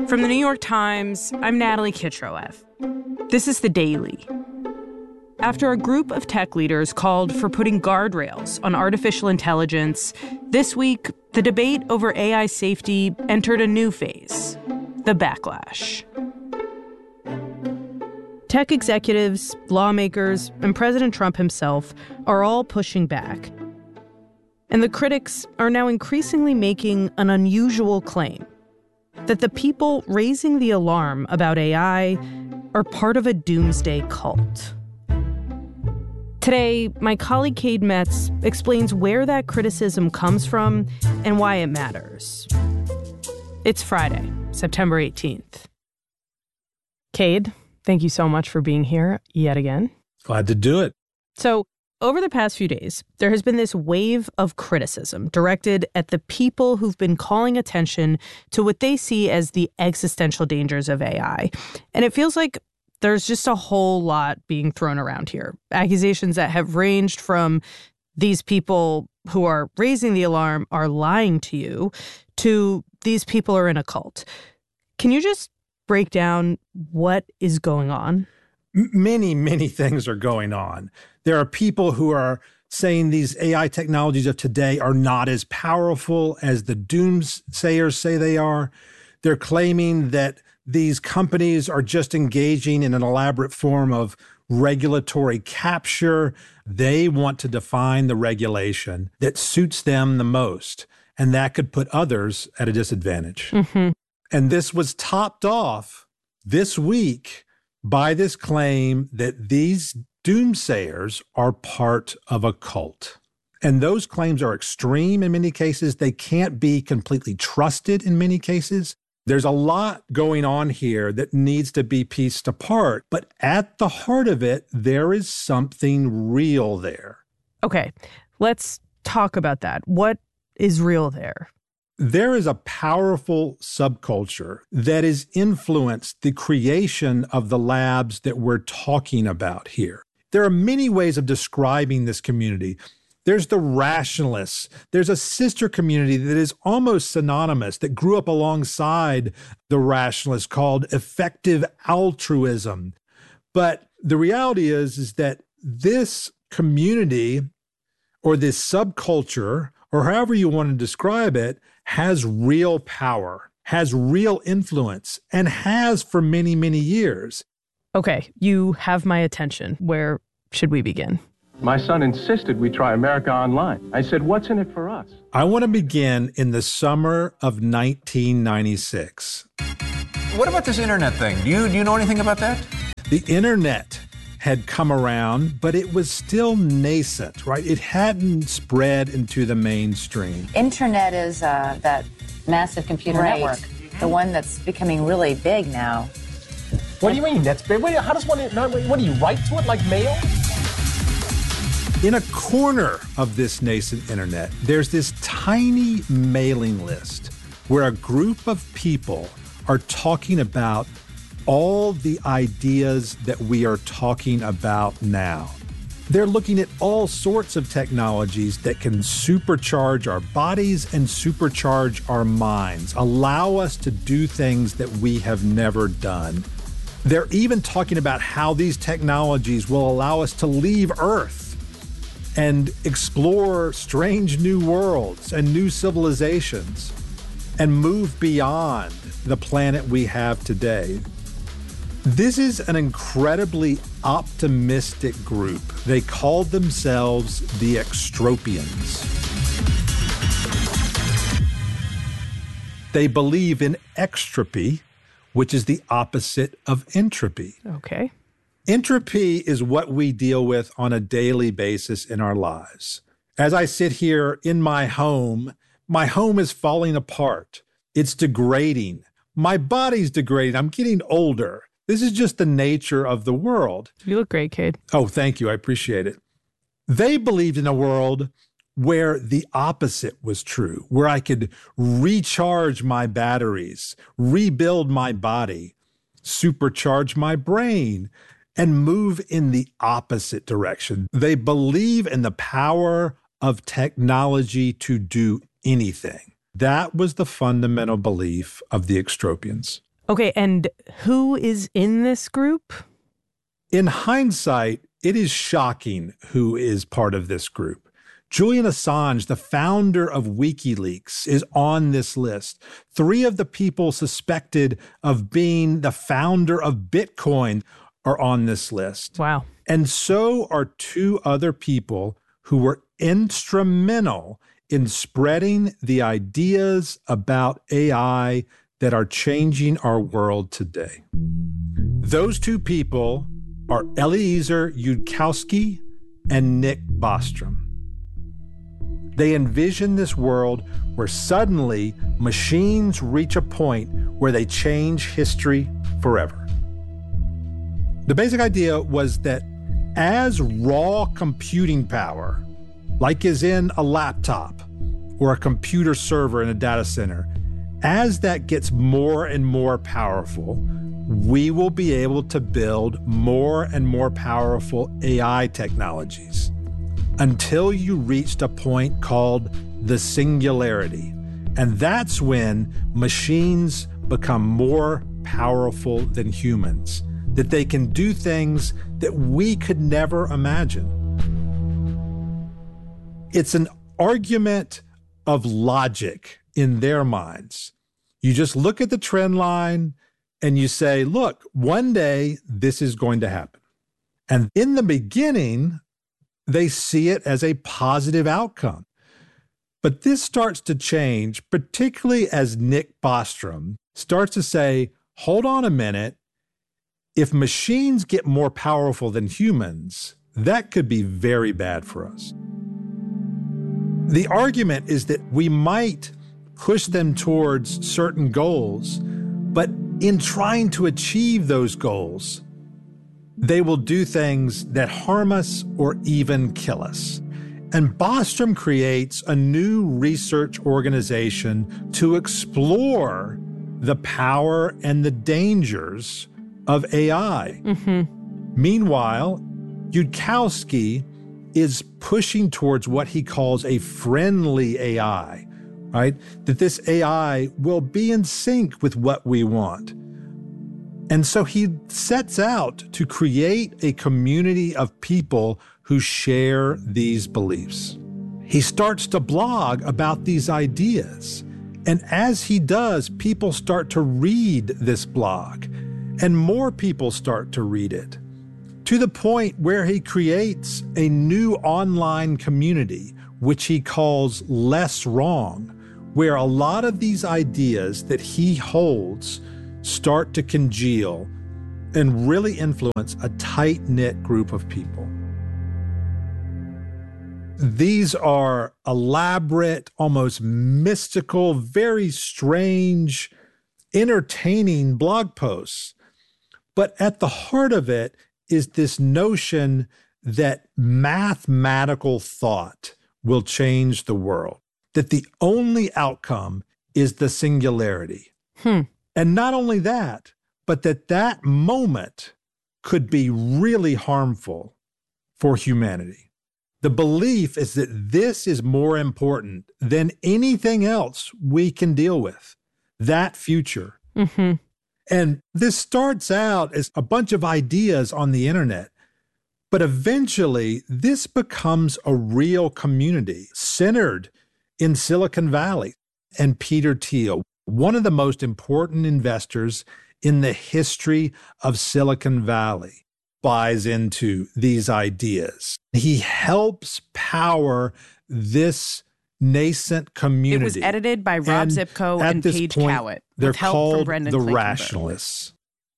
From the New York Times, I'm Natalie Kitroeff. This is The Daily. After a group of tech leaders called for putting guardrails on artificial intelligence, this week, the debate over AI safety entered a new phase, the backlash. Tech executives, lawmakers, and President Trump himself are all pushing back. And the critics are now increasingly making an unusual claim that the people raising the alarm about AI are part of a doomsday cult. Today, my colleague Cade Metz explains where that criticism comes from and why it matters. It's Friday, September 18th. Cade, thank you so much for being here yet again. Glad to do it. So, over the past few days, there has been this wave of criticism directed at the people who've been calling attention to what they see as the existential dangers of AI. And it feels like there's just a whole lot being thrown around here. Accusations that have ranged from these people who are raising the alarm are lying to you to these people are in a cult. Can you just break down what is going on? Many things are going on. There are people who are saying these AI technologies of today are not as powerful as the doomsayers say they are. They're claiming that these companies are just engaging in an elaborate form of regulatory capture. They want to define the regulation that suits them the most, and that could put others at a disadvantage. Mm-hmm. And this was topped off this week by this claim that these doomsayers are part of a cult. And those claims are extreme in many cases. They can't be completely trusted in many cases. There's a lot going on here that needs to be pieced apart. But at the heart of it, there is something real there. Okay, let's talk about that. What is real there? There is a powerful subculture that has influenced the creation of the labs that we're talking about here. There are many ways of describing this community. There's the rationalists. There's a sister community that is almost synonymous, that grew up alongside the rationalists, called effective altruism. But the reality is that this community, or this subculture, or however you want to describe it, has real power, has real influence, and has for many years. Okay, you have my attention. Where should we begin? My son insisted we try America Online. I said, what's in it for us? I want to begin in the summer of 1996. What about this internet thing? Do you know anything about that? The internet had come around, but it was still nascent, right? It hadn't spread into the mainstream. Internet is that massive computer network, the one that's becoming really big now. What do you mean that's big? Wait, how does what do you write to it like mail? In a corner of this nascent internet, there's this tiny mailing list where a group of people are talking about all the ideas that we are talking about now. They're looking at all sorts of technologies that can supercharge our bodies and supercharge our minds, allow us to do things that we have never done. They're even talking about how these technologies will allow us to leave Earth and explore strange new worlds and new civilizations and move beyond the planet we have today. This is an incredibly optimistic group. They called themselves the Extropians. They believe in extropy, which is the opposite of entropy. Okay. Entropy is what we deal with on a daily basis in our lives. As I sit here in my home is falling apart. It's degrading. My body's degrading. I'm getting older. This is just the nature of the world. You look great, Cade. Oh, thank you. I appreciate it. They believed in a world where the opposite was true, where I could recharge my batteries, rebuild my body, supercharge my brain, and move in the opposite direction. They believe in the power of technology to do anything. That was the fundamental belief of the Extropians. Okay, and who is in this group? In hindsight, it is shocking who is part of this group. Julian Assange, the founder of WikiLeaks, is on this list. 3 of the people suspected of being the founder of Bitcoin are on this list. Wow. And so are 2 other people who were instrumental in spreading the ideas about AI that are changing our world today. Those 2 people are Eliezer Yudkowsky and Nick Bostrom. They envision this world where suddenly machines reach a point where they change history forever. The basic idea was that as raw computing power, like is in a laptop or a computer server in a data center, as that gets more and more powerful, we will be able to build more and more powerful AI technologies until you reached a point called the singularity. And that's when machines become more powerful than humans, that they can do things that we could never imagine. It's an argument of logic in their minds. You just look at the trend line and you say, look, one day this is going to happen. And in the beginning, they see it as a positive outcome. But this starts to change, particularly as Nick Bostrom starts to say, hold on a minute, if machines get more powerful than humans, that could be very bad for us. The argument is that we might push them towards certain goals, but in trying to achieve those goals, they will do things that harm us or even kill us. And Bostrom creates a new research organization to explore the power and the dangers of AI. Meanwhile, Yudkowsky is pushing towards what he calls a friendly AI, right? That this AI will be in sync with what we want. And so he sets out to create a community of people who share these beliefs. He starts to blog about these ideas. And as he does, people start to read this blog, and more people start to read it, to the point where he creates a new online community, which he calls Less Wrong, where a lot of these ideas that he holds start to congeal and really influence a tight-knit group of people. These are elaborate, almost mystical, very strange, entertaining blog posts. But at the heart of it is this notion that mathematical thought will change the world, that the only outcome is the singularity. And not only that, but that moment could be really harmful for humanity. The belief is that this is more important than anything else we can deal with, that future. And this starts out as a bunch of ideas on the internet, but eventually this becomes a real community centered in Silicon Valley. And Peter Thiel, one of the most important investors in the history of Silicon Valley, buys into these ideas. He helps power this nascent community. It was edited by Rob Zipko and Paige Cowett. They're with help called from Brendan the Flinkenberg. Rationalists.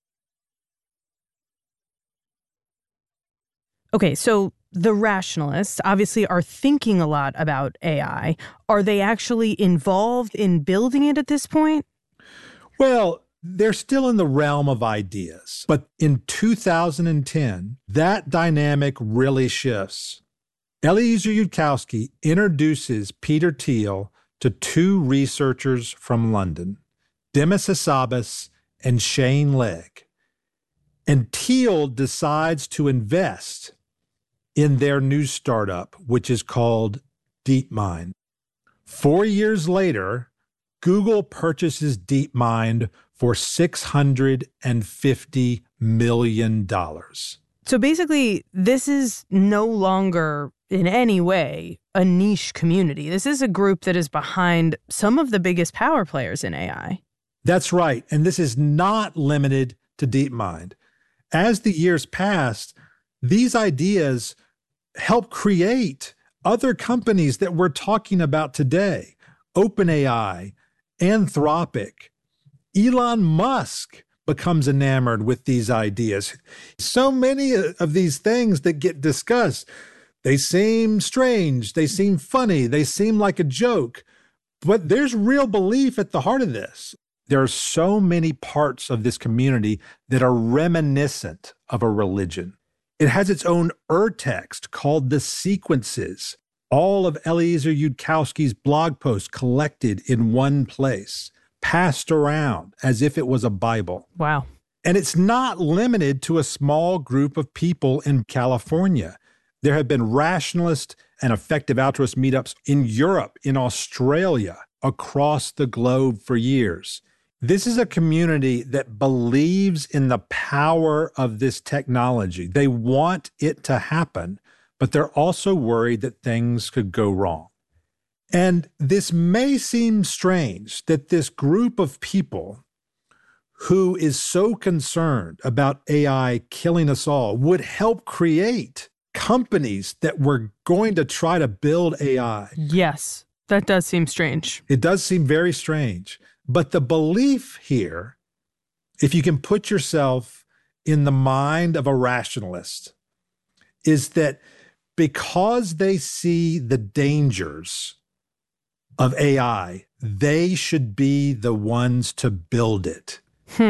Okay, so the rationalists obviously are thinking a lot about AI. Are they actually involved in building it at this point? Well, they're still in the realm of ideas. But in 2010, that dynamic really shifts. Eliezer Yudkowsky introduces Peter Thiel to 2 researchers from London, Demis Hassabis and Shane Legg. And Thiel decides to invest in their new startup, which is called DeepMind. 4 years later, Google purchases DeepMind for $650 million. So basically, this is no longer in any way a niche community. This is a group that is behind some of the biggest power players in AI. That's right. And this is not limited to DeepMind. As the years passed, these ideas help create other companies that we're talking about today. OpenAI, Anthropic, Elon Musk becomes enamored with these ideas. So many of these things that get discussed, they seem strange, they seem funny, they seem like a joke, but there's real belief at the heart of this. There are so many parts of this community that are reminiscent of a religion. It has its own urtext called The Sequences, all of Eliezer Yudkowsky's blog posts collected in one place, passed around as if it was a Bible. Wow. And it's not limited to a small group of people in California. There have been rationalist and effective altruist meetups in Europe, in Australia, across the globe for years. This is a community that believes in the power of this technology. They want it to happen, but they're also worried that things could go wrong. And this may seem strange that this group of people who is so concerned about AI killing us all would help create companies that were going to try to build AI. Yes, that does seem strange. It does seem very strange. But the belief here, if you can put yourself in the mind of a rationalist, is that because they see the dangers of AI, they should be the ones to build it.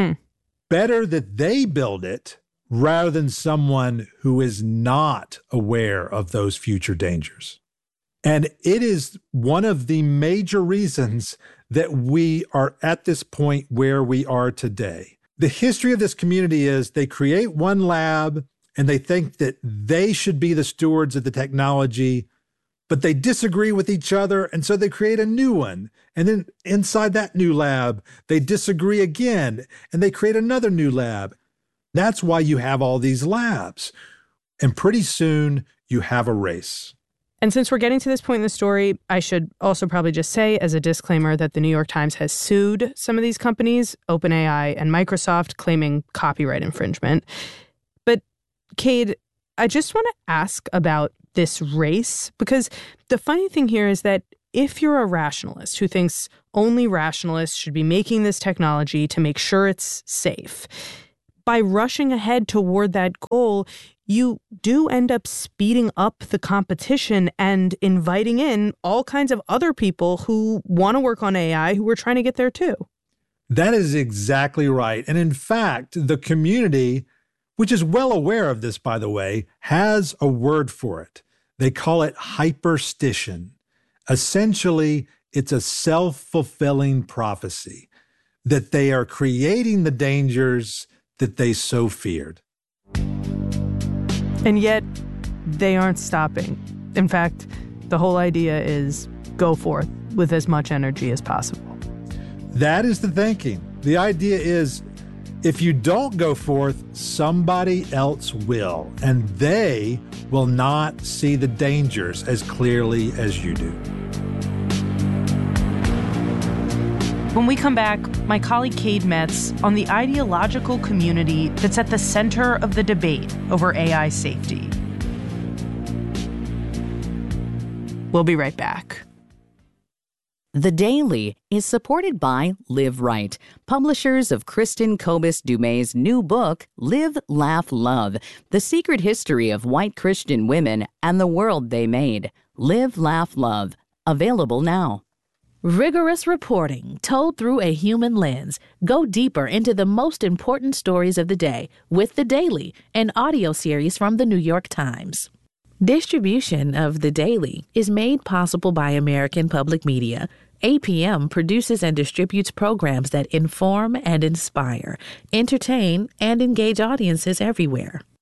Better that they build it rather than someone who is not aware of those future dangers. And it is one of the major reasons that we are at this point where we are today. The history of this community is they create one lab and they think that they should be the stewards of the technology, but they disagree with each other, and so they create a new one. And then inside that new lab, they disagree again, and they create another new lab. That's why you have all these labs. And pretty soon, you have a race. And since we're getting to this point in the story, I should also probably just say as a disclaimer that the New York Times has sued some of these companies, OpenAI and Microsoft, claiming copyright infringement. But Cade, I just want to ask about this race, because the funny thing here is that if you're a rationalist who thinks only rationalists should be making this technology to make sure it's safe, by rushing ahead toward that goal, you do end up speeding up the competition and inviting in all kinds of other people who want to work on AI who are trying to get there too. That is exactly right. And in fact, the community, which is well aware of this, by the way, has a word for it. They call it hyperstition. Essentially, it's a self-fulfilling prophecy that they are creating the dangers that they so feared. And yet, they aren't stopping. In fact, the whole idea is go forth with as much energy as possible. That is the thinking. The idea is if you don't go forth, somebody else will, and they will not see the dangers as clearly as you do. When we come back, my colleague Cade Metz on the ideological community that's at the center of the debate over AI safety. We'll be right back. The Daily is supported by Live Right, publishers of Kristen Kobus Dumay's new book, Live, Laugh, Love, The Secret History of White Christian Women and the World They Made. Live, Laugh, Love. Available now. Rigorous reporting told through a human lens. Go deeper into the most important stories of the day with The Daily, an audio series from the New York Times. Distribution of The Daily is made possible by American Public Media. APM produces and distributes programs that inform and inspire, entertain, and engage audiences everywhere.